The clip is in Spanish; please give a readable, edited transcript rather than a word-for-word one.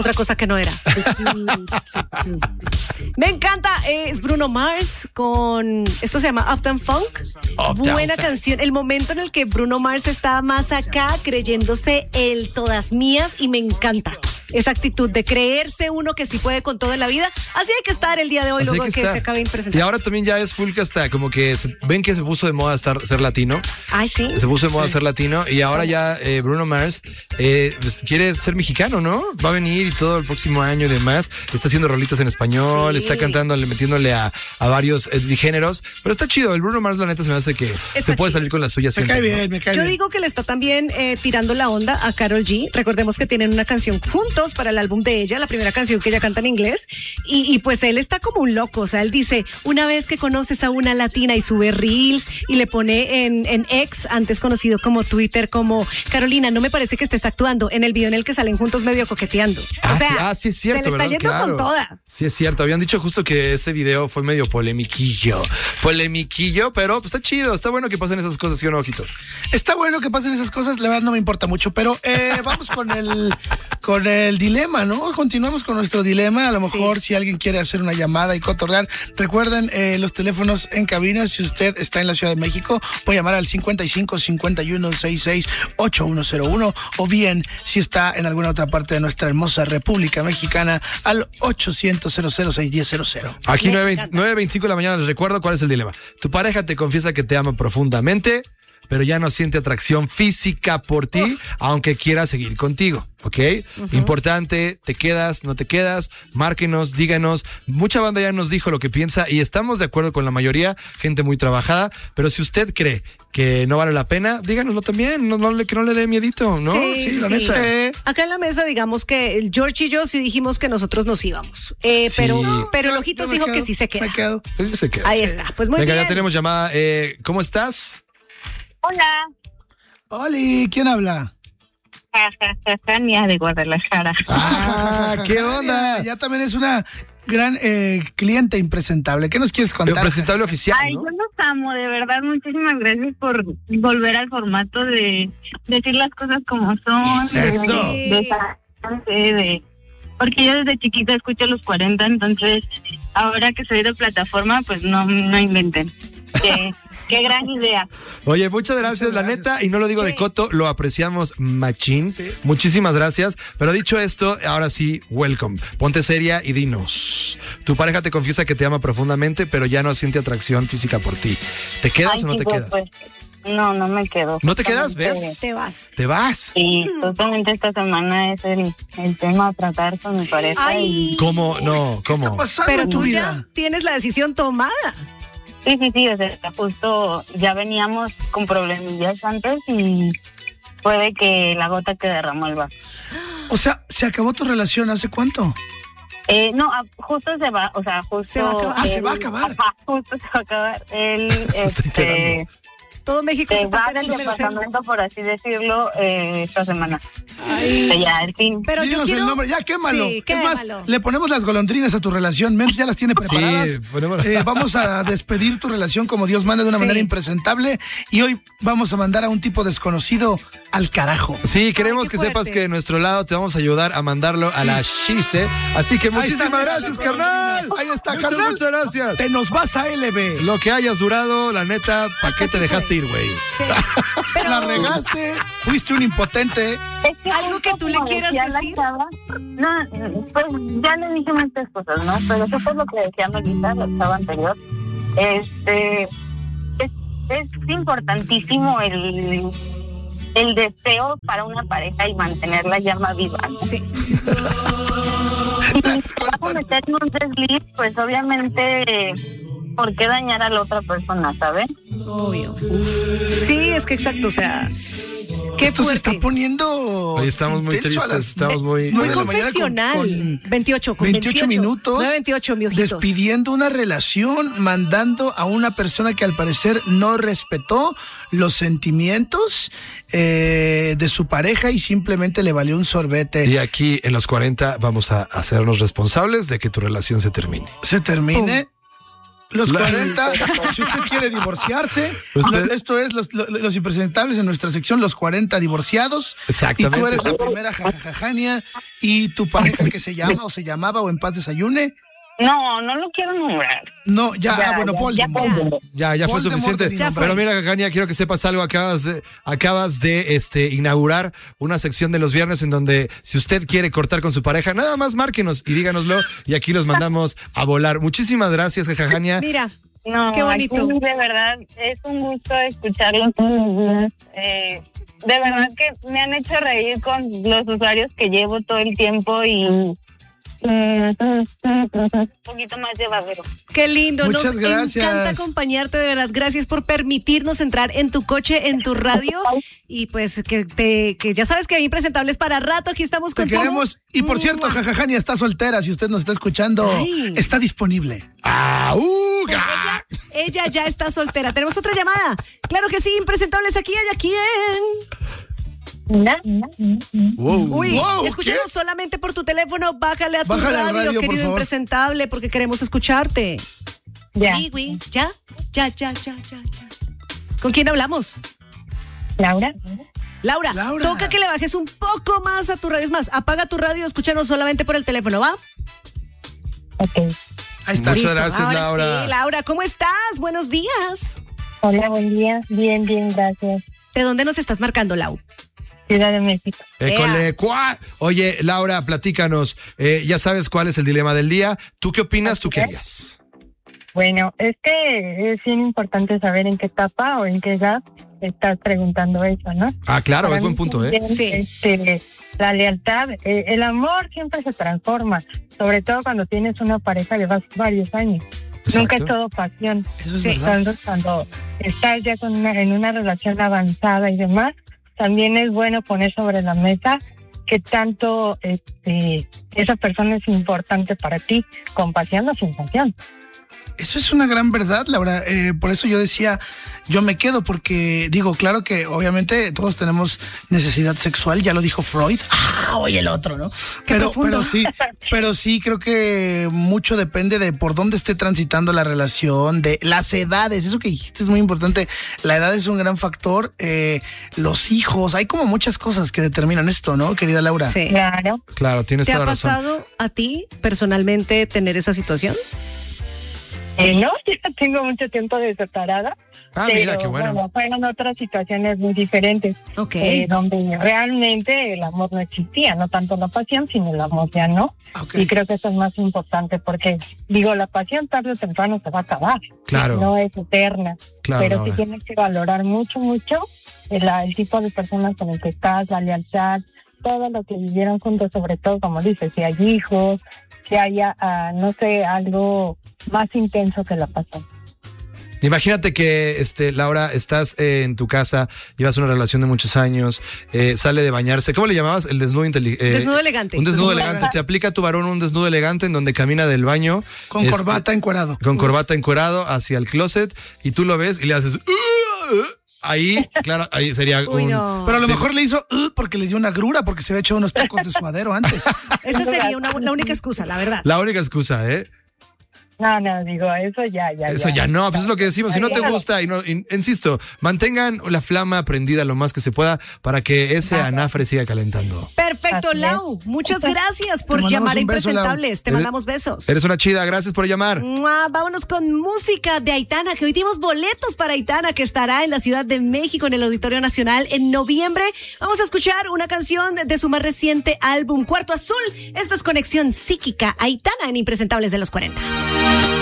otra cosa que no era. Me encanta, es Bruno Mars con, esto se llama Uptown Funk. Buena canción, el momento en el que Bruno Mars está más acá creyéndose el todas mías y me encanta. Esa actitud de creerse uno que sí puede con todo en la vida. Así hay que estar el día de hoy, luego que se acabe de presentar. Y ahora también ya es full que hasta como que ven que se puso de moda ser latino. Ay, sí. Se puso de moda ser latino y ahora ya Bruno Mars quiere ser mexicano, ¿no? Va a venir y todo el próximo año y demás. Está haciendo rolitas en español, está cantando, metiéndole a varios géneros. Pero está chido. El Bruno Mars, la neta, se me hace que se puede salir con la suya siempre. Me cae bien, me cae bien. Yo digo que le está también tirando la onda a Karol G. Recordemos que tienen una canción juntos para el álbum de ella, la primera canción que ella canta en inglés, y pues él está como un loco, o sea, él dice, una vez que conoces a una latina y sube reels y le pone en X, antes conocido como Twitter, como Carolina, no me parece que estés actuando, en el video en el que salen juntos medio coqueteando. Sí es cierto, se le está yendo con toda. Sí es cierto, habían dicho justo que ese video fue medio polemiquillo, pero pues, está chido, está bueno que pasen esas cosas, ¿sí o no, ojito? Está bueno que pasen esas cosas, la verdad no me importa mucho, pero vamos con el dilema, ¿no? Continuamos con nuestro dilema. A lo mejor si alguien quiere hacer una llamada y cotorrear, recuerden los teléfonos en cabina. Si usted está en la Ciudad de México, puede llamar al 55 51 66 8101, o bien si está en alguna otra parte de nuestra hermosa República Mexicana, al 800 0061000. Aquí 9:25 de la mañana. Les recuerdo cuál es el dilema. Tu pareja te confiesa que te ama profundamente, pero ya no siente atracción física por ti, aunque quiera seguir contigo, ¿ok? Importante, ¿te quedas, no te quedas? Márquenos, díganos. Mucha banda ya nos dijo lo que piensa y estamos de acuerdo con la mayoría, gente muy trabajada, pero si usted cree que no vale la pena, díganoslo también, que no le dé miedito, ¿no? Sí, la neta. Acá en la mesa digamos que el George y yo sí dijimos que nosotros nos íbamos, pero el Ojitos dijo que sí se queda. Me quedo. Sí se queda. Ahí está, pues muy bien. Venga, ya tenemos llamada. ¿Cómo estás? Hola. Oli, ¿quién habla? Tania de Guadalajara. ¿Qué onda? Ya también es una gran cliente impresentable. ¿Qué nos quieres contar? Presentable oficial, Ay, ¿no? yo los amo, de verdad. Muchísimas gracias por volver al formato de decir las cosas como son. Eso. Porque yo desde chiquita escucho los 40, entonces ahora que soy de plataforma, pues no inventen. Qué gran idea. Oye, muchas gracias, la neta, y no lo digo de coto, lo apreciamos machín. Sí. Muchísimas gracias. Pero dicho esto, ahora sí, welcome. Ponte seria y dinos. Tu pareja te confiesa que te ama profundamente, pero ya no siente atracción física por ti. ¿Te quedas o no te quedas? Pues, no me quedo. ¿No te quedas? ¿Ves? Te vas. ¿Te vas? Sí, justamente esta semana es el tema a tratar con mi pareja. Ay. ¿Cómo? No, ¿cómo? ¿Qué está pasando Pero en tu tú vida? ya tienes la decisión tomada. Sí, o sea, justo ya veníamos con problemillas antes y puede que la gota que derramó el vaso. O sea, ¿se acabó tu relación hace cuánto? No, justo se va, o sea, justo... Se va a acabar. Se va a acabar. Ajá, justo se va a acabar. Se está enterando. Todo México se va está del departamento, por así decirlo, esta semana. Ay. Ya, al fin. Pero Díganos yo quiero... el nombre, ya quémalo. Sí, es más, quémalo. le ponemos las golondrinas a tu relación. Mems ya las tiene preparadas. Sí, ponemos... Vamos a despedir tu relación como Dios manda, de una manera impresentable. Y hoy vamos a mandar a un tipo desconocido al carajo. Sí, queremos Ay, qué que sepas fuerte. que de nuestro lado te vamos a ayudar a mandarlo a la Shise. Así que muchísimas gracias, carnal. Ahí está, Muchas, carnal. muchas gracias. Te nos vas a LB. Lo que hayas durado, la neta, ¿para qué te dejaste ir, güey? Sí. Pero La regaste, fuiste un impotente. Es que ¿Algo que tú le como quieras decía la decir? chava, no, pues ya le dije muchas cosas, ¿no? Pero eso fue lo que decía Melissa, la chava anterior. Es importantísimo el deseo para una pareja y mantener la llama viva, ¿no? Sí. Y si vas a meter en un desliz, pues obviamente, ¿por qué dañar a la otra persona, saben? Obvio. Sí, es que exacto, o sea, qué Esto se fuerte. está poniendo. Hoy estamos muy intenso a tristes, las estamos muy... 9 de la mañana confesional. 28 minutos. 9:28, mi ojitos. Despidiendo una relación, mandando a una persona que al parecer no respetó los sentimientos de su pareja y simplemente le valió un sorbete. Y aquí en los 40 vamos a hacernos responsables de que tu relación se termine. Se termine. Los 40, si usted quiere divorciarse, esto es los impresentables en nuestra sección, los 40 divorciados. Exactamente. Y tú eres la primera jajajajania y tu pareja que se llama o se llamaba o en paz desayune. No lo quiero nombrar. No, Voldemort. Ya fue Voldemort suficiente. ya fue. Pero mira, Jajania, quiero que sepas algo. Acabas de inaugurar una sección de los viernes en donde si usted quiere cortar con su pareja, nada más márquenos y díganoslo y aquí los mandamos a volar. Muchísimas gracias, Jajania. Mira, No, qué bonito. aquí, de verdad, es un gusto escucharlos todos los días. De verdad que me han hecho reír con los usuarios que llevo todo el tiempo y un poquito más llevadero. Qué lindo, Muchas nos gracias. encanta acompañarte, de verdad. Gracias por permitirnos entrar en tu coche, en tu radio. Y pues que ya sabes que hay impresentables para rato. Aquí estamos Te con todo. queremos. Y por cierto, Jajajania está soltera. Si usted nos está escuchando, Ay. está disponible. Ella ya está soltera. Tenemos otra llamada. Claro que sí, impresentables aquí. ¿Hay a quién? Uy, Wow, escúchanos ¿qué? solamente por tu teléfono. Bájale a tu Bájale al radio, radio, por querido favor. impresentable, porque queremos escucharte. Ya. Uy, ya. ¿Con quién hablamos? Laura. Laura, Laura. toca que le bajes un poco más a tu radio. Es más, apaga tu radio, escúchanos solamente por el teléfono, ¿va? Ok. Ahí está. Muchas gracias, Ahora Laura. sí, Laura, ¿cómo estás? Buenos días. Hola, buen día. Bien, gracias. ¿De dónde nos estás marcando, Lau? Ciudad de México. Oye, Laura, platícanos. Ya sabes cuál es el dilema del día. ¿Tú qué opinas? ¿Tú qué harías? Bueno, es que es bien importante saber en qué etapa o en qué edad estás preguntando eso, ¿no? Ah, claro, Para es buen mí punto, ¿eh? también, Sí. La lealtad, el amor siempre se transforma, sobre todo cuando tienes una pareja de varios años. Exacto. Nunca es todo pasión. Eso es Sí. verdad. Entonces, cuando estás ya en una relación avanzada y demás, también es bueno poner sobre la mesa que tanto esa persona es importante para ti, con pasión o sin pasión. Eso es una gran verdad, Laura. Por eso yo decía, yo me quedo, porque digo, claro que obviamente todos tenemos necesidad sexual, ya lo dijo Freud. Oye, el otro, ¿no? profundo. Pero sí creo que mucho depende de por dónde esté transitando la relación, de las edades. Eso que dijiste es muy importante. La edad es un gran factor. Los hijos, hay como muchas cosas que determinan esto, ¿no, querida Laura? Sí. Claro. Claro, tienes ¿Te toda ha la razón. pasado a ti personalmente tener esa situación? No, ya tengo mucho tiempo de separada. Ah, pero, mira, qué bueno. Fueron otras situaciones muy diferentes. Ok. Donde realmente el amor no existía, no tanto la pasión, sino el amor ya no. Ok. Y creo que eso es más importante porque, digo, la pasión tarde o temprano se va a acabar. Claro. No es eterna. Claro, pero Laura. sí tienes que valorar mucho el tipo de personas con el que estás, la lealtad, todo lo que vivieron juntos, sobre todo, como dices, si hay hijos, si haya, no sé, algo más intenso que la pasión. Imagínate que, Laura, estás en tu casa, llevas una relación de muchos años, sale de bañarse. ¿Cómo le llamabas? El desnudo inteligente. Desnudo elegante. Un desnudo Desnudo elegante. elegante. Te aplica tu varón un desnudo elegante en donde camina del baño. Con corbata encuerado. Con corbata encuerado hacia el closet y tú lo ves y le haces... Ahí, claro, ahí sería Uy, un... no. Pero a lo mejor le hizo porque le dio una grura, porque se había echado unos tacos de suadero antes. Esa sería la única excusa, la verdad. La única excusa, ¿eh? No, digo, eso ya. Eso ya no, pues es lo que decimos. Si no te gusta, insisto, mantengan la flama prendida lo más que se pueda para que ese anafre siga calentando. Perfecto, Así es. Lau. Muchas gracias por mandamos llamar a un beso, Lau. Impresentables. Te mandamos besos. Eres una chida, gracias por llamar. ¡Mua! Vámonos con música de Aitana, que hoy dimos boletos para Aitana, que estará en la Ciudad de México en el Auditorio Nacional en noviembre. Vamos a escuchar una canción de su más reciente álbum, Cuarto Azul. Esto es Conexión Psíquica, Aitana en Impresentables de los 40.